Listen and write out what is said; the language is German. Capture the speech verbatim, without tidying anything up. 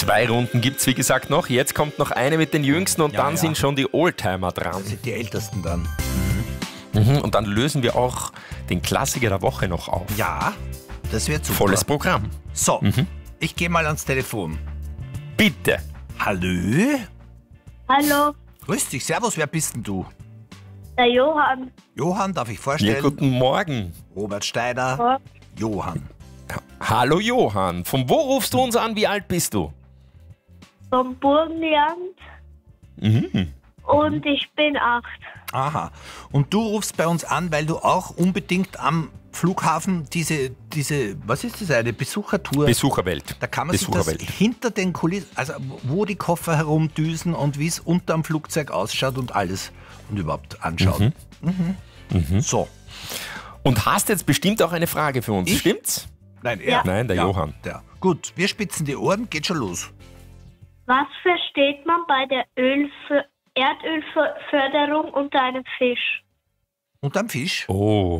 Zwei Runden gibt es, wie gesagt, noch. Jetzt kommt noch eine mit den Jüngsten und Ja, dann ja. sind schon die Oldtimer dran. Das sind die Ältesten dann. Mhm. Und dann lösen wir auch den Klassiker der Woche noch auf. Ja, das wird super. Volles Programm. So, ich gehe mal ans Telefon. Bitte. Hallo? Hallo, Grüß dich, servus, wer bist denn du? der Johann. Johann, darf ich Ja, vorstellen? guten Morgen. Robert Steiner, Ja. Johann. Hallo Johann. Von wo rufst du uns an? Wie alt bist du? Vom Burgenland Mhm. und ich bin acht. Aha. Und du rufst bei uns an, weil du auch unbedingt am Flughafen diese, diese, was ist das, eine Besuchertour? Besucherwelt. Da kann man sich das Besucherwelt. hinter den Kulissen, also wo die Koffer herumdüsen und wie es unterm Flugzeug ausschaut und alles und überhaupt anschauen. Mhm. So. Und hast jetzt bestimmt auch eine Frage für uns, Ich? stimmt's? Nein, Ja. Nein, der Johann. Der. Gut, wir spitzen die Ohren, geht schon los. Was versteht man bei der Ölf- Erdölförderung unter einem Fisch? Und am Fisch? Oh,